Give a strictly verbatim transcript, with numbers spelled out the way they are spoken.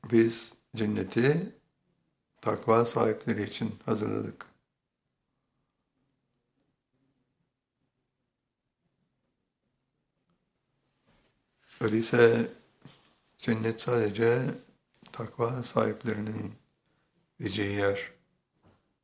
Biz cenneti takva sahipleri için hazırladık. Öyleyse cennet sadece takva sahiplerinin gideceği yer.